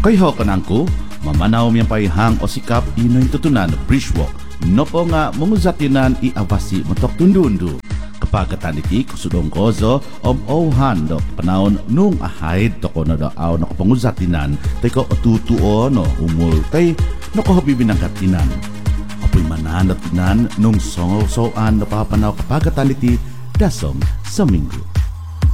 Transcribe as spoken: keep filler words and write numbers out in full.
Kay ho kanangko, mamanaw miyang paihang o sikap inoy tutunan bridgewalk. No po nga munguzatinan iawasi motok tundundu. Kapagatan iti kusudong kozo om ohan do panahon nung ahayd to ko na daaw na kapanguzatinan tay ko otutuo no umul tay no kahabibin ng katinan. Apoy manan at tinan nung songo soan na papanaw kapagatan iti dasong sa minggo.